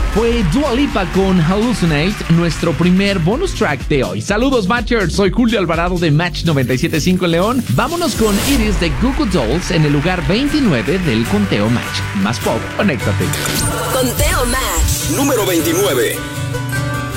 Fue Dua Lipa con Hallucinate, nuestro primer bonus track de hoy. Saludos, Matchers. Soy Julio Alvarado de Match 97.5 en León. Vámonos con Iris de Goo Goo Dolls en el lugar 29 del conteo Match. Más pop, conéctate. Conteo Match. Número 29.